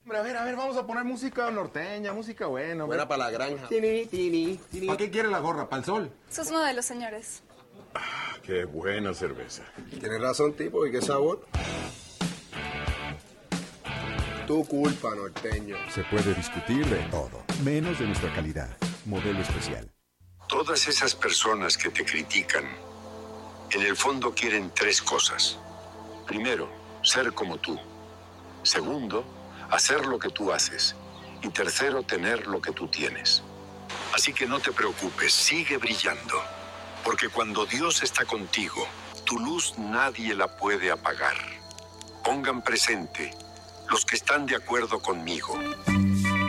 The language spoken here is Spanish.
A ver, vamos a poner música norteña, música buena. Buena para la granja. ¿Para qué quiere la gorra? ¿Para el sol? Sus modelos, señores. Qué buena cerveza. Tienes razón, tipo. ¿Y qué sabor? Tu culpa, norteño. Se puede discutir de todo, menos de nuestra calidad. Modelo especial. Todas esas personas que te critican, en el fondo quieren tres cosas. Primero, ser como tú. Segundo, hacer lo que tú haces. Y tercero, tener lo que tú tienes. Así que no te preocupes, sigue brillando. Porque cuando Dios está contigo, tu luz nadie la puede apagar. Pongan presente los que están de acuerdo conmigo.